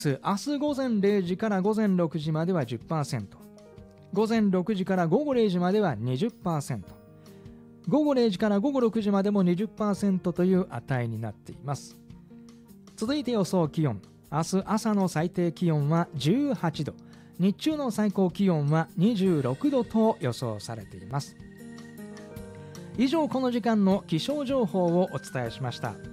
明日午前0時から午前6時までは 10%、 午前6時から午後0時までは 20%、 午後0時から午後6時までも 20% という値になっています。続いて予想気温。明日朝の最低気温は18度、日中の最高気温は26度と予想されています。以上、この時間の気象情報をお伝えしました。